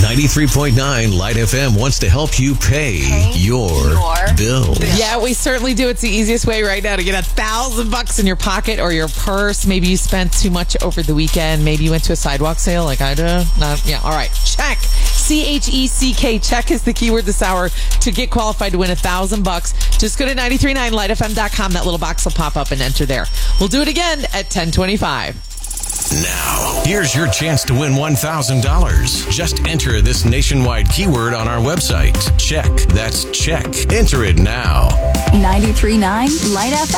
93.9 Light FM wants to help you pay your bill. Yeah, we certainly do. It's the easiest way right now to get $1,000 in your pocket or your purse. Maybe you spent too much over the weekend. Maybe you went to a sidewalk sale like I do. All right. Check. CHECK. Check is the keyword this hour to get qualified to win $1,000. Just go to 939lightfm.com. That little box will pop up and enter there. We'll do it again at 10:25. Now, here's your chance to win $1,000. Just enter this nationwide keyword on our website. Check. That's check. Enter it now. 93.9 Light FM.